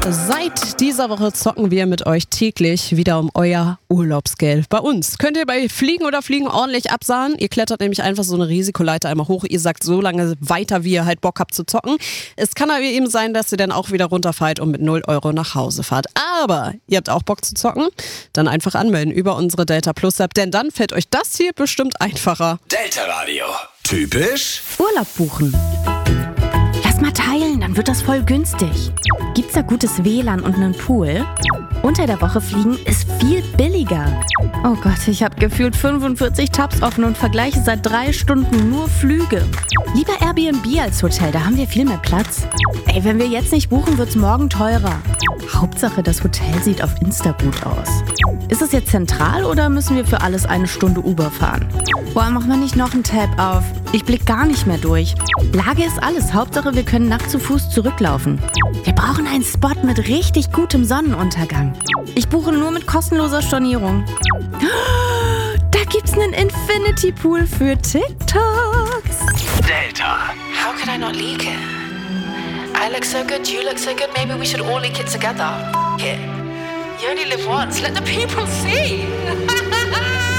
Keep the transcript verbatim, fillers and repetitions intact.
Seit dieser Woche zocken wir mit euch täglich wieder um euer Urlaubsgeld. Bei uns könnt ihr bei Fliegen oder Fliegen ordentlich absahen. Ihr klettert nämlich einfach so eine Risikoleiter einmal hoch. Ihr sagt so lange weiter, wie ihr halt Bock habt zu zocken. Es kann aber eben sein, dass ihr dann auch wieder runterfallt und mit null Euro nach Hause fahrt. Aber ihr habt auch Bock zu zocken? Dann einfach anmelden über unsere Delta Plus App, denn dann fällt euch das hier bestimmt einfacher. Delta Radio. Typisch Urlaub buchen. Lass mal teilen, dann wird das voll günstig. Gibt's da gutes W L A N und einen Pool? Unter der Woche fliegen ist viel billiger. Oh Gott, ich habe gefühlt fünfundvierzig Tabs offen und vergleiche seit drei Stunden nur Flüge. Lieber Airbnb als Hotel, da haben wir viel mehr Platz. Ey, wenn wir jetzt nicht buchen, wird's morgen teurer. Hauptsache, das Hotel sieht auf Insta gut aus. Ist es jetzt zentral oder müssen wir für alles eine Stunde Uber fahren? Boah, mach mal nicht noch einen Tab auf. Ich blick gar nicht mehr durch. Lage ist alles. Hauptsache, wir können nackt zu Fuß zurücklaufen. Wir brauchen einen Spot mit richtig gutem Sonnenuntergang. Ich buche nur mit kostenloser Stornierung. Da gibt's einen Infinity Pool für TikToks. Delta. How could I not leak it? I look so good, you look so good, maybe we should all leak it together. F- it. You only live once, let the people see.